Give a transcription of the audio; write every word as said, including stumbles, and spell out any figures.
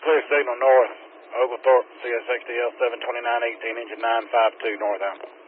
Clear signal north, Oglethorpe, C S X D L seven twenty-nine eighteen, engine nine five two northbound.